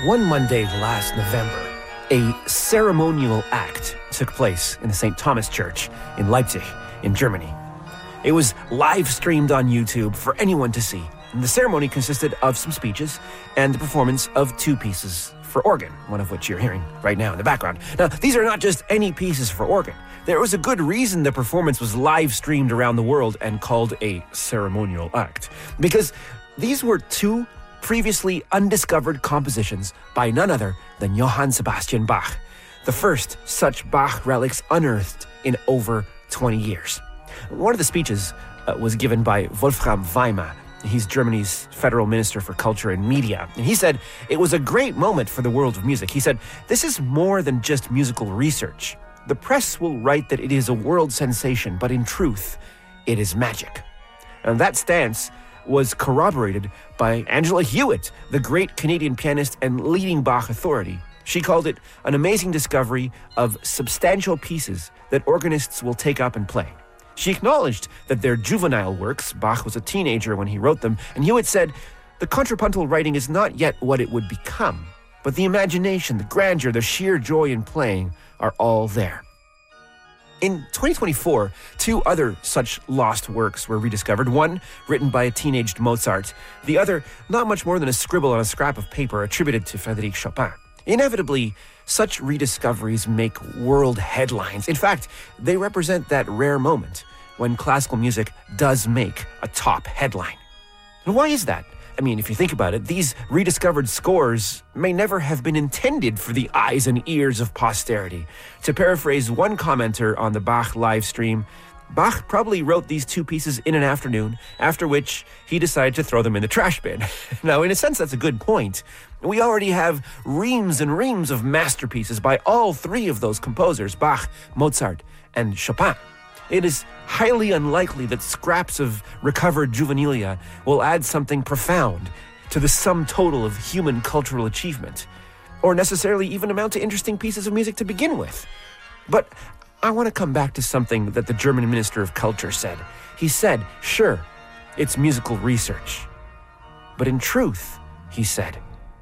One Monday last November, a ceremonial act took place in the St. Thomas Church in Leipzig, in Germany. It was live streamed on YouTube for anyone to see. And the ceremony consisted of some speeches and the performance of two pieces for organ, one of which you're hearing right now in the background. Now, these are not just any pieces for organ. There was a good reason the performance was live streamed around the world and called a ceremonial act. Because these were two previously undiscovered compositions by none other than Johann Sebastian Bach, the first such Bach relics unearthed in over 20 years. One of the speeches was given by Wolfram Weimar. He's Germany's federal minister for culture and media. And he said, it was a great moment for the world of music. He said, this is more than just musical research. The press will write that it is a world sensation, but in truth, it is magic. And that stance was corroborated by Angela Hewitt, the great Canadian pianist and leading Bach authority. She called it an amazing discovery of substantial pieces that organists will take up and play. She acknowledged that they're juvenile works. Bach was a teenager when he wrote them, and Hewitt said, the contrapuntal writing is not yet what it would become, but the imagination, the grandeur, the sheer joy in playing are all there. In 2024, two other such lost works were rediscovered, one written by a teenaged Mozart, the other not much more than a scribble on a scrap of paper attributed to Frédéric Chopin. Inevitably, such rediscoveries make world headlines. In fact, they represent that rare moment when classical music does make a top headline. And why is that? I mean, if you think about it, these rediscovered scores may never have been intended for the eyes and ears of posterity. To paraphrase one commenter on the Bach live stream, Bach probably wrote these two pieces in an afternoon, after which he decided to throw them in the trash bin. Now, in a sense, that's a good point. We already have reams and reams of masterpieces by all three of those composers, Bach, Mozart, and Chopin. It is highly unlikely that scraps of recovered juvenilia will add something profound to the sum total of human cultural achievement, or necessarily even amount to interesting pieces of music to begin with. But I want to come back to something that the German Minister of Culture said. He said, sure, it's musical research. But in truth, he said,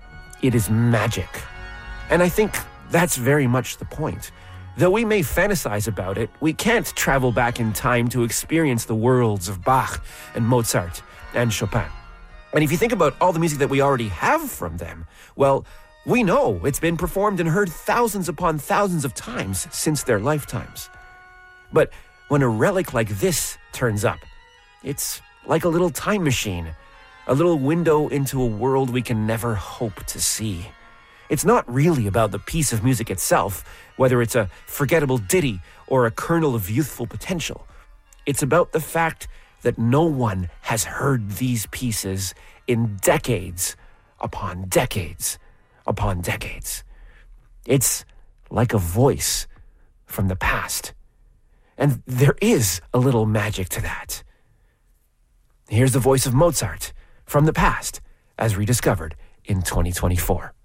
it is magic. And I think that's very much the point. Though we may fantasize about it, we can't travel back in time to experience the worlds of Bach and Mozart and Chopin. And if you think about all the music that we already have from them, well, we know it's been performed and heard thousands upon thousands of times since their lifetimes. But when a relic like this turns up, it's like a little time machine, a little window into a world we can never hope to see. It's not really about the piece of music itself, whether it's a forgettable ditty or a kernel of youthful potential. It's about the fact that no one has heard these pieces in decades upon decades upon decades. It's like a voice from the past. And there is a little magic to that. Here's the voice of Mozart from the past, as rediscovered in 2024.